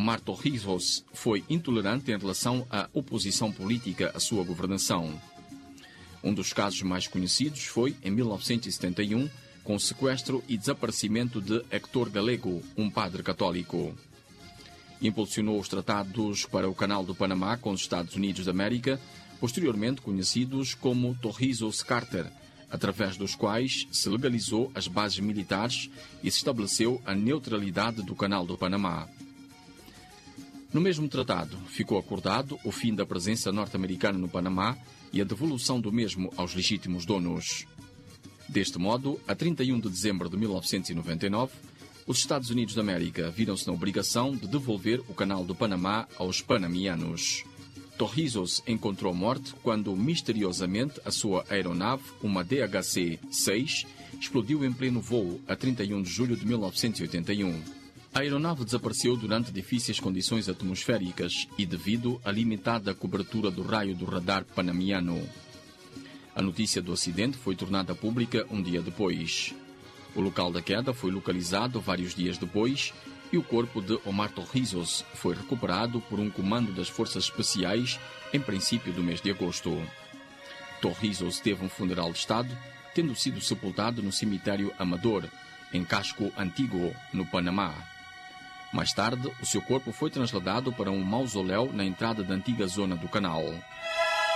Omar Torrijos foi intolerante em relação à oposição política à sua governação. Um dos casos mais conhecidos foi, em 1971, com o sequestro e desaparecimento de Héctor Galego, um padre católico. Impulsionou os tratados para o Canal do Panamá com os Estados Unidos da América, posteriormente conhecidos como Torrijos-Carter, através dos quais se legalizou as bases militares e se estabeleceu a neutralidade do Canal do Panamá. No mesmo tratado, ficou acordado o fim da presença norte-americana no Panamá e a devolução do mesmo aos legítimos donos. Deste modo, a 31 de dezembro de 1999, os Estados Unidos da América viram-se na obrigação de devolver o Canal do Panamá aos panamianos. Torrijos encontrou morte quando, misteriosamente, a sua aeronave, uma DHC-6, explodiu em pleno voo a 31 de julho de 1981. A aeronave desapareceu durante difíceis condições atmosféricas e devido à limitada cobertura do raio do radar panamiano. A notícia do acidente foi tornada pública um dia depois. O local da queda foi localizado vários dias depois e o corpo de Omar Torrijos foi recuperado por um comando das Forças Especiais em princípio do mês de agosto. Torrijos teve um funeral de Estado, tendo sido sepultado no cemitério Amador, em Casco Antigo, no Panamá. Mais tarde, o seu corpo foi trasladado para um mausoléu na entrada da antiga zona do canal.